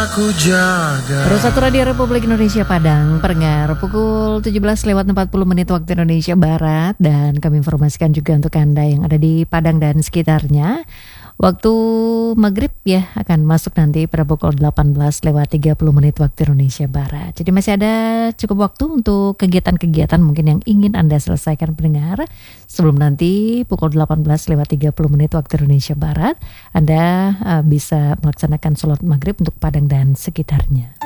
aku jaga. Terus satu Radio Republik Indonesia Padang, pendengar, pukul 17:40 waktu Indonesia Barat. Dan kami informasikan juga untuk Anda yang ada di Padang dan sekitarnya, waktu maghrib ya akan masuk nanti pada pukul 18:30 waktu Indonesia Barat. Jadi masih ada cukup waktu untuk kegiatan-kegiatan mungkin yang ingin Anda selesaikan, pendengar, sebelum nanti pukul 18:30 waktu Indonesia Barat Anda bisa melaksanakan sholat maghrib untuk Padang dan sekitarnya.